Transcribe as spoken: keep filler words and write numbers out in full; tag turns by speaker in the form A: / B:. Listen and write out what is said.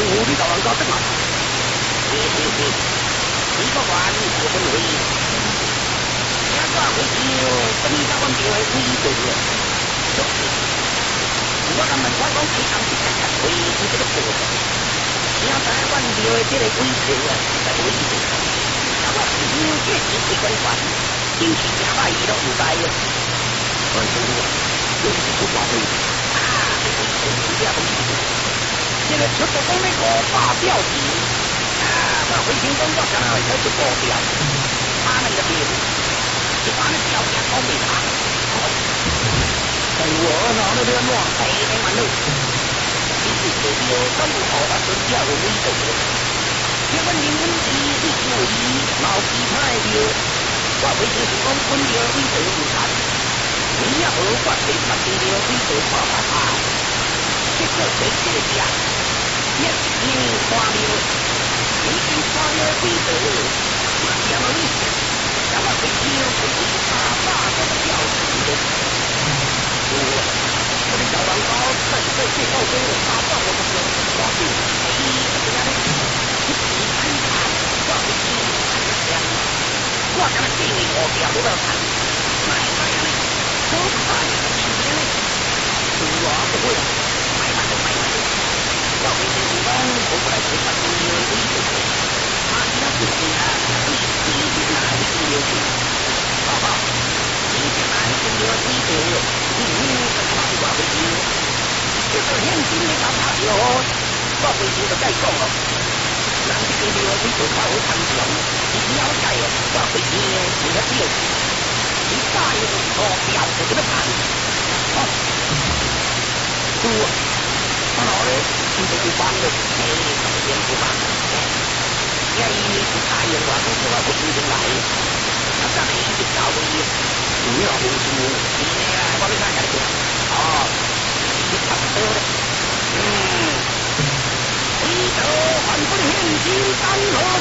A: 府你就能够得嘛？嘿嘿嘿，你个管我不会。两个回去跟你家问题为规矩，就是。我咱们我讲非常之看看维护这个过程。你要台湾的这个规矩啊，在维护。那我是有这些会管管，真是假歹伊都唔知啊。我说啊，就是不管规矩啊，这个是人家东西。这个出国讲那个发表题啊，我回听讲我刚才开始报表，他那个表，一般的表现讲没他。但我拿那个乱赔的嘛喽，你是这个都不好把这表有味道的。这个人问题是注意老其他的，我回听是讲分了味道不差，你也好我对把这个味道看看他，这个谁这个家？一年花了，已经花了几多？那什么意思？那我回听回听他爸这个表示的。我我的小王高在这最高中我打仗我不行，我是哎怎么样呢？你看看，我回听看这样，我讲的这个我表都要看，买买呢，都看今天呢，我不会，买买都买买的。我回听是讲，我过来是把这个微信，他只要自己啊，你你去哪里都有去，好不好？你去哪里都有微信。嗯，快我回去，这个现金的他他有，我回去就再讲了。人这个了，你就靠参详，你了解了，我回去就要表示，你大有目标就这么谈。好，对，然后呢，你就去帮了，哎，怎么样不帮？因为你是大有话，都是我回去就来，那咱们一直搞回去，主要就是你呢。我们看看这个，哦，你差不多的，嗯，回头还不现金单喽。